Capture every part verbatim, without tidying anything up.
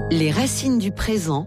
Les racines du présent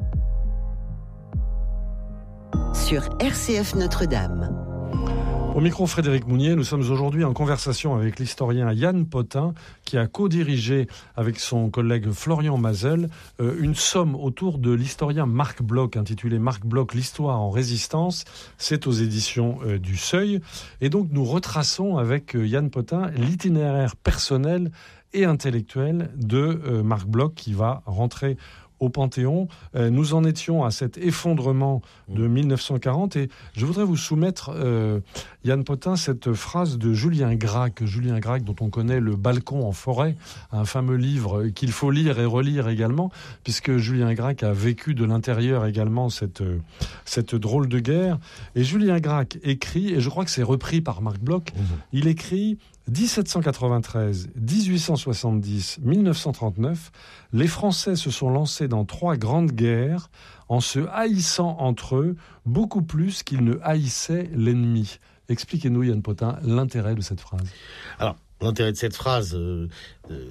sur R C F Notre-Dame. Au micro Frédéric Mounier, nous sommes aujourd'hui en conversation avec l'historien Yann Potin qui a co-dirigé avec son collègue Florian Mazel euh, une somme autour de l'historien Marc Bloch intitulée Marc Bloch, l'histoire en résistance. C'est aux éditions euh, du Seuil. Et donc nous retraçons avec euh, Yann Potin l'itinéraire personnel et intellectuel de euh, Marc Bloch qui va rentrer au Panthéon. Euh, nous en étions à cet effondrement de mille neuf cent quarante et je voudrais vous soumettre, euh, Yann Potin, cette phrase de Julien Gracq, Julien Gracq dont on connaît Le balcon en forêt, un fameux livre qu'il faut lire et relire également, puisque Julien Gracq a vécu de l'intérieur également cette, cette drôle de guerre. Et Julien Gracq écrit, et je crois que c'est repris par Marc Bloch, mmh. il écrit dix-sept cent quatre-vingt-treize, dix-huit cent soixante-dix, mille neuf cent trente-neuf, les Français se sont lancés dans trois grandes guerres en se haïssant entre eux beaucoup plus qu'ils ne haïssaient l'ennemi. Expliquez-nous, Yann Potin, l'intérêt de cette phrase. Alors, l'intérêt de cette phrase, euh, euh,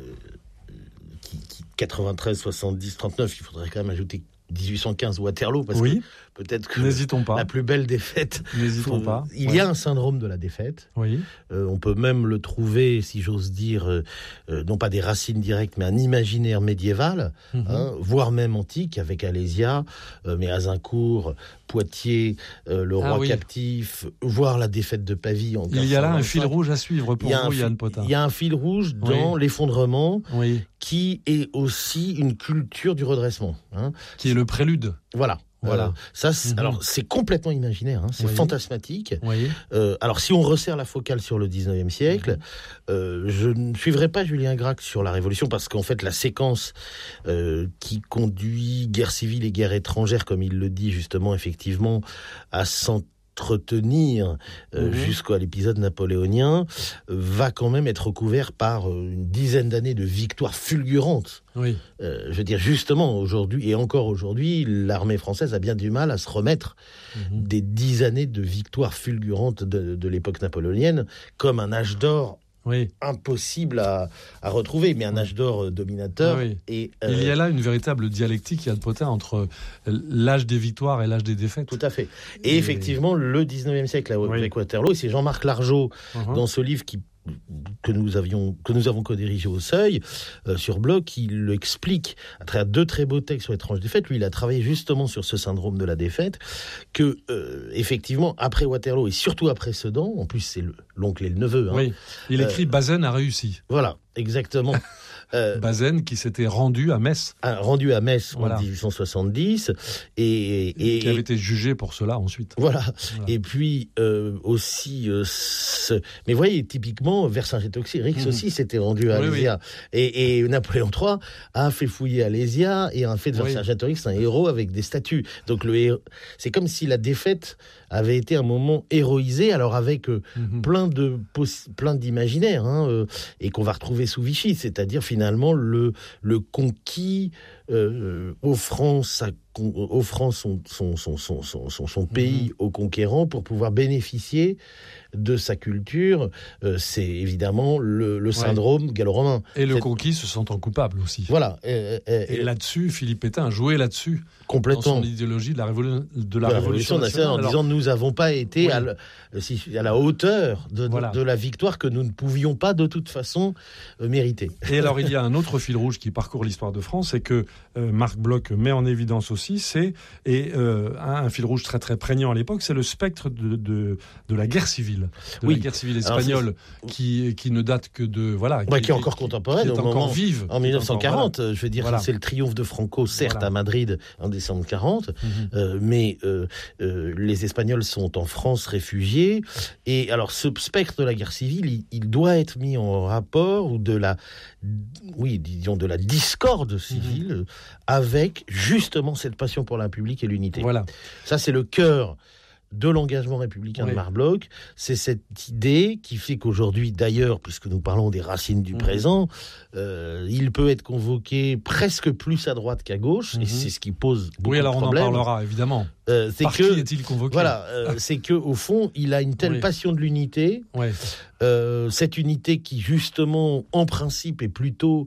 qui, qui quatre-vingt-treize, soixante-dix, trente-neuf, il faudrait quand même ajouter dix-huit cent quinze Waterloo, parce oui. que peut-être que N'hésitons pas. La plus belle défaite. N'hésitons faut, pas. Il ouais. y a un syndrome de la défaite. Oui. Euh, on peut même le trouver, si j'ose dire, euh, euh, non pas des racines directes, mais un imaginaire médiéval, mm-hmm. hein, voire même antique, avec Alésia, euh, mais Azincourt, Poitiers, euh, le roi ah, oui. captif, voire la défaite de Pavie. En il y a là un fil rouge à suivre pour vous, Yann Potin. Il y a un fil rouge dans oui. l'effondrement, oui. qui est aussi une culture du redressement. Hein. Qui est le prélude. Voilà. Voilà. Euh, ça, c'est, mm-hmm. alors c'est complètement imaginaire, hein, c'est oui. fantasmatique. Oui. Euh, alors, si on resserre la focale sur le dix-neuvième siècle, mm-hmm. euh, je ne suivrai pas Julien Gracq sur la Révolution parce qu'en fait, la séquence euh, qui conduit guerre civile et guerre étrangère, comme il le dit justement, effectivement, à cent retenir euh, mmh. jusqu'à l'épisode napoléonien, euh, va quand même être recouvert par euh, une dizaine d'années de victoires fulgurantes. Oui. Euh, je veux dire, justement, aujourd'hui, et encore aujourd'hui, l'armée française a bien du mal à se remettre mmh. des dix années de victoires fulgurantes de, de l'époque napoléonienne, comme un âge d'or oui. impossible à, à retrouver, mais un âge d'or euh, dominateur. Oui. Et, euh, il y a là une véritable dialectique, Yann Potin, entre l'âge des victoires et l'âge des défaites. Tout à fait. Et, et... effectivement, le dix-neuvième siècle avec oui. Waterloo, et c'est Jean-Marc Largeau, uh-huh. dans ce livre qui que nous avions que nous avons co-dirigé au Seuil euh, sur Bloch, il l'explique à travers deux très beaux textes sur l'étrange défaite. Lui, il a travaillé justement sur ce syndrome de la défaite, que euh, effectivement après Waterloo et surtout après Sedan, en plus c'est le, l'oncle et le neveu. Hein, oui, il écrit euh, Bazaine a réussi. Voilà, exactement. Euh, Bazaine qui s'était rendu à Metz. Rendu à Metz voilà. en dix-huit cent soixante-dix. Et, et, qui avait été jugé pour cela ensuite. Voilà. voilà. Et puis euh, aussi... Euh, ce... Mais vous voyez, typiquement, Vercingétorix mmh. aussi s'était rendu à Alésia. Oui, oui. Et, et Napoléon trois a fait fouiller Alésia et a fait de Vercingétorix un héros avec des statues. Donc le héros... c'est comme si la défaite avait été un moment héroïsé, alors avec euh, mmh. plein, de poss... plein d'imaginaires, hein, euh, et qu'on va retrouver sous Vichy, c'est-à-dire finalement Finalement, le, le conquis euh, offrant, sa, offrant son, son, son, son, son, son pays mmh. au conquérant pour pouvoir bénéficier de sa culture, euh, c'est évidemment le, le syndrome ouais. gallo-romain. Et le Cette... conquis se sentant coupable aussi. Voilà. Euh, euh, et, et là-dessus, Philippe Pétain a joué là-dessus. Complètement. Dans son idéologie de la, révolu- de la, de la Révolution, Révolution nationale, en alors... disant nous n'avons pas été oui. à, le, à la hauteur de, voilà. de la victoire que nous ne pouvions pas de toute façon euh, mériter. Et alors, il y a un autre fil rouge qui parcourt l'histoire de France et que euh, Marc Bloch met en évidence aussi, c'est, et euh, un, un fil rouge très très prégnant à l'époque, c'est le spectre de, de, de la guerre civile. De oui. la guerre civile espagnole qui, qui ne date que de... Voilà, ouais, qui, qui est encore contemporaine. Qui est encore moment, vive. En dix-neuf cent quarante, encore, voilà. je veux dire, voilà. c'est le triomphe de Franco, certes, voilà. à Madrid en décembre quarante, mm-hmm. euh, mais euh, euh, les Espagnols sont en France réfugiés. Et alors, ce spectre de la guerre civile, il, il doit être mis en rapport ou de la... Oui, disons de la discorde civile mm-hmm. avec justement cette passion pour la République et l'unité. Voilà. Ça, c'est le cœur de l'engagement républicain oui. de Marc Bloch. C'est cette idée qui fait qu'aujourd'hui, d'ailleurs, puisque nous parlons des racines du mmh. présent, euh, il peut être convoqué presque plus à droite qu'à gauche, mmh. et c'est ce qui pose beaucoup oui, alors de problèmes. On en parlera, évidemment. Euh, c'est Par que, qui est-il convoqué ? Voilà, euh, c'est qu'au fond, il a une telle oui. passion de l'unité, oui. euh, cette unité qui, justement, en principe, est plutôt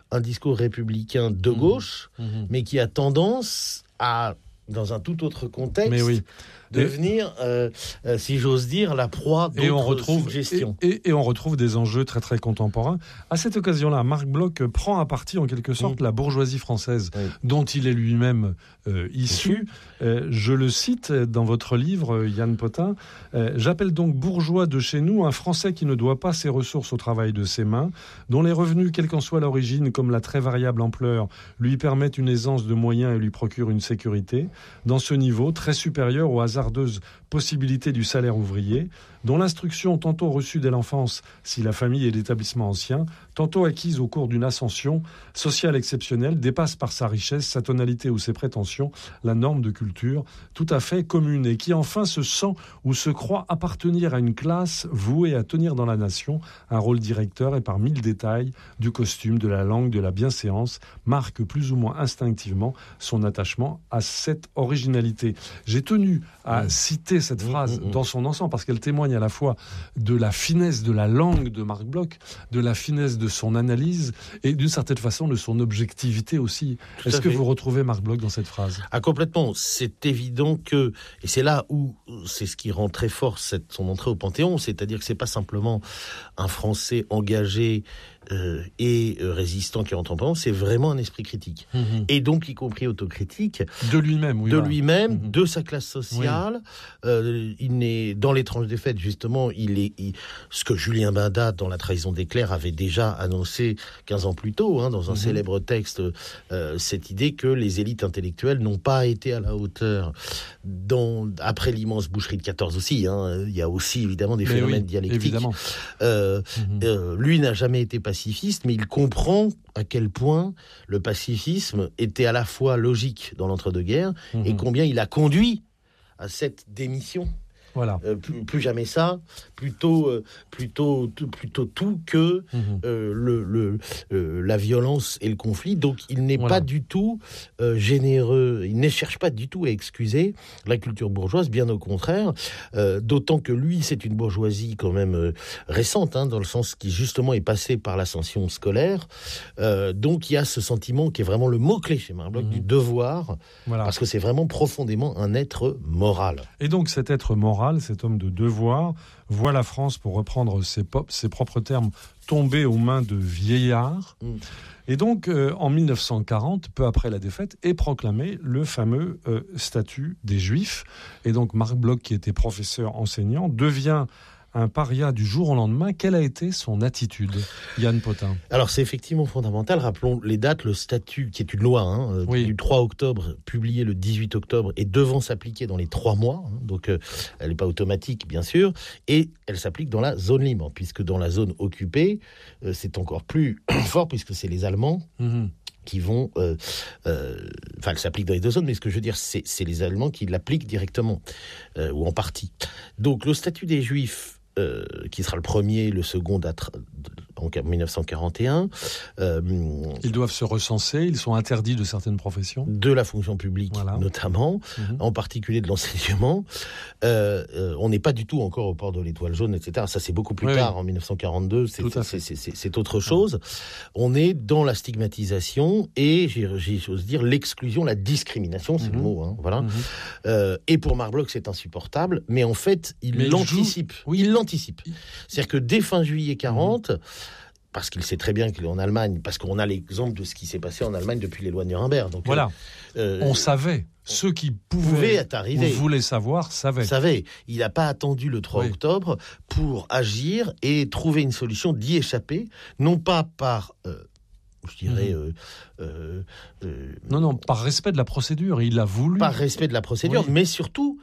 un discours républicain de gauche, mmh. Mmh. mais qui a tendance à, dans un tout autre contexte, mais oui. devenir, euh, euh, si j'ose dire, la proie d'autres et on retrouve, suggestions. Et, et, et on retrouve des enjeux très très contemporains. À cette occasion-là, Marc Bloch prend à partie en quelque sorte mmh. la bourgeoisie française, oui. dont il est lui-même euh, issu. Euh, je le cite dans votre livre, Yann Potin. Euh, « J'appelle donc bourgeois de chez nous un Français qui ne doit pas ses ressources au travail de ses mains, dont les revenus, quelle qu'en soit l'origine, comme la très variable ampleur, lui permettent une aisance de moyens et lui procurent une sécurité, dans ce niveau très supérieur au hasard hasardeuse possibilité du salaire ouvrier, dont l'instruction tantôt reçue dès l'enfance si la famille est l'établissement ancien, tantôt acquise au cours d'une ascension sociale exceptionnelle, dépasse par sa richesse, sa tonalité ou ses prétentions la norme de culture tout à fait commune et qui enfin se sent ou se croit appartenir à une classe vouée à tenir dans la nation un rôle directeur et par mille détails du costume, de la langue, de la bienséance, marque plus ou moins instinctivement son attachement à cette originalité. » J'ai tenu à mmh. citer cette phrase mmh, mmh. dans son ensemble parce qu'elle témoigne à la fois de la finesse de la langue de Marc Bloch, de la finesse de son analyse et d'une certaine façon de son objectivité aussi. Tout Est-ce que fait. Vous retrouvez Marc Bloch dans cette phrase ? Ah, complètement. C'est évident que, et c'est là où c'est ce qui rend très fort cette, son entrée au Panthéon, c'est-à-dire que c'est pas simplement un Français engagé Euh, et euh, résistant qui rentre en temps, c'est vraiment un esprit critique. Mmh. Et donc, y compris autocritique. De lui-même, oui. De voilà. lui-même, mmh. de sa classe sociale. Oui. Euh, il n'est, dans l'étrange défaite, justement, il est, il, ce que Julien Bindat, dans La trahison des clercs, avait déjà annoncé quinze ans plus tôt, hein, dans un mmh. célèbre texte, euh, cette idée que les élites intellectuelles n'ont pas été à la hauteur. Dans, après l'immense boucherie de quatorze aussi, hein, il y a aussi, évidemment, des Mais phénomènes oui, dialectiques. Évidemment. Euh, mmh. euh, lui n'a jamais été pacifiste. Pacifiste, mais il comprend à quel point le pacifisme était à la fois logique dans l'entre-deux-guerres mmh. et combien il a conduit à cette démission. Voilà. Euh, plus, plus jamais ça, plutôt, euh, plutôt, tout, plutôt tout que mmh. euh, le, le, euh, la violence et le conflit. Donc il n'est voilà. pas du tout euh, généreux, il ne cherche pas du tout à excuser la culture bourgeoise, bien au contraire, euh, d'autant que lui, c'est une bourgeoisie quand même euh, récente, hein, dans le sens qui justement est passée par l'ascension scolaire. Euh, donc il y a ce sentiment qui est vraiment le mot-clé chez Marc Bloch, mmh. du devoir, voilà. parce que c'est vraiment profondément un être moral. Et donc cet être moral, cet homme de devoir, voit la France, pour reprendre ses, pop, ses propres termes, tomber aux mains de vieillards. Mm. Et donc, euh, en mille neuf cent quarante, peu après la défaite, est proclamé le fameux euh, statut des Juifs. Et donc, Marc Bloch, qui était professeur enseignant, devient un paria du jour au lendemain. Quelle a été son attitude, Yann Potin ? Alors, c'est effectivement fondamental. Rappelons les dates. Le statut, qui est une loi hein, oui. du trois octobre, publié le dix-huit octobre, est devant s'appliquer dans les trois mois. Hein, donc, euh, elle n'est pas automatique, bien sûr. Et elle s'applique dans la zone libre, puisque dans la zone occupée, euh, c'est encore plus fort, puisque c'est les Allemands... Mmh. qui vont... Euh, euh, enfin, elle s'applique dans les deux zones, mais ce que je veux dire, c'est, c'est les Allemands qui l'appliquent directement, euh, ou en partie. Donc, le statut des Juifs, euh, qui sera le premier, le second date en dix-neuf cent quarante et un. Euh, ils doivent se recenser, ils sont interdits de certaines professions. De la fonction publique, voilà. notamment, mmh. en particulier de l'enseignement. Euh, euh, on n'est pas du tout encore au port de l'étoile jaune, et cetera. Ça, c'est beaucoup plus oui, tard, oui. en dix-neuf cent quarante-deux, c'est, c'est, c'est, c'est, c'est autre chose. Ouais. On est dans la stigmatisation et, j'ose dire, l'exclusion, la discrimination, c'est mmh. le mot, hein, voilà. Mmh. Euh, et pour Marc Bloch, c'est insupportable, mais en fait, il mais l'anticipe. Il, joue... oui. il l'anticipe. C'est-à-dire que dès fin juillet quarante... Mmh. parce qu'il sait très bien qu'il est en Allemagne, parce qu'on a l'exemple de ce qui s'est passé en Allemagne depuis les lois de Nuremberg. Donc, voilà, euh, on savait. Ceux qui pouvaient être arrivés, ou voulaient savoir, savaient. Savaient. Il n'a pas attendu le trois oui. octobre pour agir et trouver une solution, d'y échapper, non pas par... Euh, je dirais... Mmh. Euh, euh, euh, non, non, par respect de la procédure. Il a voulu... Par respect de la procédure, oui. mais surtout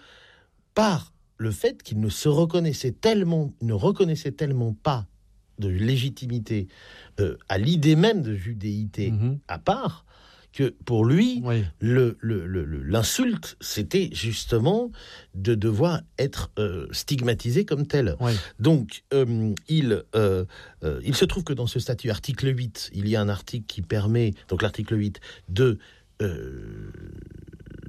par le fait qu'il ne se reconnaissait tellement, ne reconnaissait tellement pas de légitimité euh, à l'idée même de judéité mmh. à part, que pour lui, oui. le, le, le, l'insulte, c'était justement de devoir être euh, stigmatisé comme tel. Oui. Donc, euh, il, euh, euh, il se trouve que dans ce statut, article huit, il y a un article qui permet, donc l'article huit, de... Euh,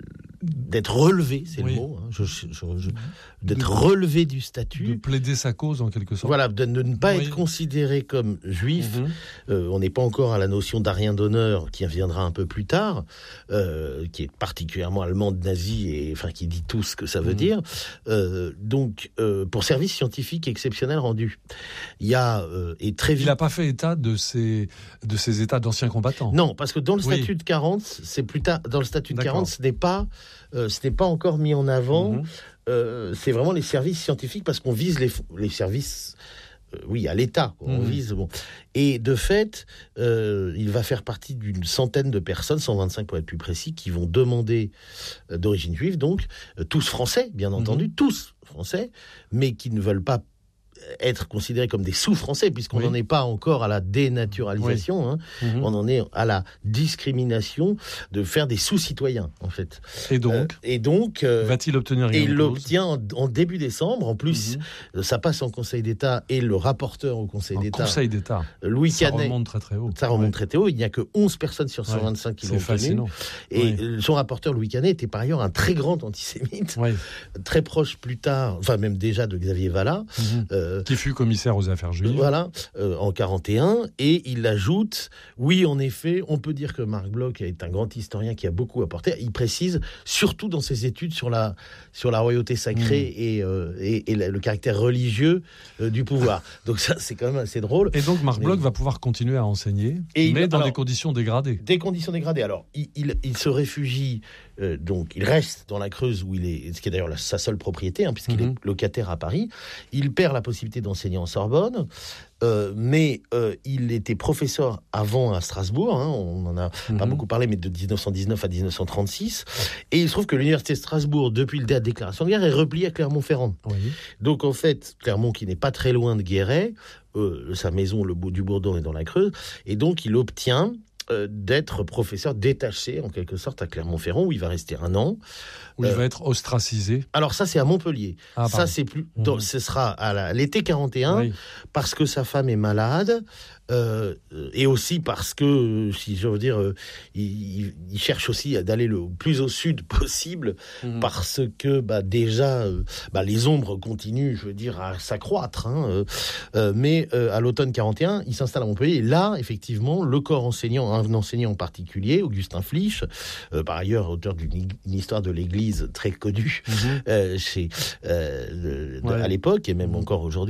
d'être relevé, c'est oui. le mot, hein, je, je, je, d'être de, relevé du statut. De plaider sa cause en quelque sorte. Voilà, de, de ne pas oui. être considéré comme juif. Mm-hmm. Euh, on n'est pas encore à la notion d'arien d'honneur qui viendra un peu plus tard, euh, qui est particulièrement allemande, nazie, et enfin qui dit tout ce que ça veut mm-hmm. dire. Euh, donc, euh, pour service scientifique exceptionnel rendu. Il y a, euh, et très vite... Il n'a pas fait état de ces, de ces états d'anciens combattants. Non, parce que dans le statut oui. de quarante, c'est plus tard, dans le statut de D'accord. quarante, ce n'est pas, euh, ce n'est pas encore mis en avant. Mm-hmm. Euh, c'est vraiment les services scientifiques, parce qu'on vise les, les services, euh, oui, à l'État. Quoi, mm-hmm. On vise, bon. Et de fait, euh, il va faire partie d'une centaine de personnes, cent vingt-cinq pour être plus précis, qui vont demander, euh, d'origine juive, donc, euh, tous français, bien entendu, mm-hmm. tous français, mais qui ne veulent pas être considérés comme des sous-français, puisqu'on n'en oui. est pas encore à la dénaturalisation, oui. hein. mm-hmm. on en est à la discrimination de faire des sous-citoyens, en fait. Et donc, euh, et donc euh, va-t-il obtenir Et il l'obtient en, en début décembre. En plus, mm-hmm. ça passe en Conseil d'État, et le rapporteur au Conseil en d'État, Conseil d'État, Louis ça Canet, remonte très très haut. Ça remonte ouais. très très haut. Il n'y a que onze personnes sur cent vingt-cinq ouais. qui l'ont obtenu. Et oui. son rapporteur Louis Canet était par ailleurs un très grand antisémite, oui. très proche plus tard, enfin même déjà de Xavier Vallat, mm-hmm. euh, qui fut commissaire aux affaires juives. Voilà, euh, en quarante et un, et il ajoute, oui, en effet, on peut dire que Marc Bloch est un grand historien qui a beaucoup apporté. Il précise, surtout dans ses études sur la, sur la royauté sacrée mmh. et, euh, et, et le caractère religieux euh, du pouvoir. Donc ça, c'est quand même assez drôle. Et donc Marc mais... Bloch va pouvoir continuer à enseigner, et mais il, dans alors, des conditions dégradées. Des conditions dégradées. Alors, il, il, il se réfugie, euh, donc il reste dans la Creuse, où il est, ce qui est d'ailleurs la, sa seule propriété, hein, puisqu'il mmh. est locataire à Paris. Il perd la possibilité d'enseigner en Sorbonne, euh, mais euh, il était professeur avant à Strasbourg, hein, on n'en a mm-hmm. pas beaucoup parlé, mais de dix-neuf cent dix-neuf à dix-neuf cent trente-six, et il se trouve que l'université de Strasbourg, depuis la déclaration de guerre, est repliée à Clermont-Ferrand. Oui. Donc en fait, Clermont, qui n'est pas très loin de Guéret, euh, sa maison, le bout du Bourdon, est dans la Creuse, et donc il obtient Euh, d'être professeur détaché, en quelque sorte, à Clermont-Ferrand, où il va rester un an. Où euh, il va être ostracisé. Alors ça, c'est à Montpellier. Ah, ça, c'est plus... Mmh. Donc, ce sera à la, l'été quarante et un, oui. parce que sa femme est malade, euh, et aussi parce que, si je veux dire, euh, il, il cherche aussi d'aller le plus au sud possible, mmh. parce que bah, déjà, euh, bah, les ombres continuent, je veux dire, à s'accroître. Hein, euh, euh, mais euh, à l'automne quarante et un, il s'installe à Montpellier, et là, effectivement, le corps enseignant, un enseignant en particulier, Augustin Flich, euh, par ailleurs auteur d'une histoire de l'Église très connue mmh. euh, chez, euh, de, ouais. à l'époque, et même mmh. encore aujourd'hui,